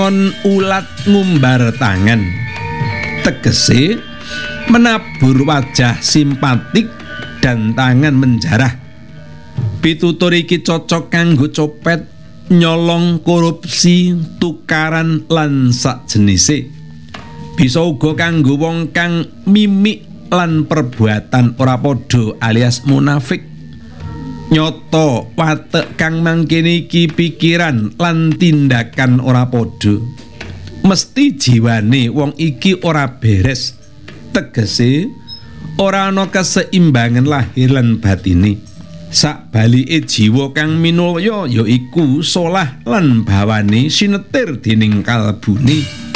ulat ngumbar tangan tegese menabur wajah simpatik dan tangan menjarah. Pitutur iki cocok kanggo copet, nyolong, korupsi, tukaran lan sakjenise. Bisa uga kanggo wong kang mimik lan perbuatan ora padha alias munafik. Nyoto watek kang mangkene iki pikiran lan tindakan ora padha. Mesti jiwane wong iki ora beres. Tegese ora ana keseimbangan lahir lan batine. Sakbalike jiwa kang minulya yaiku solah lan bawane sinetir dening kalbune.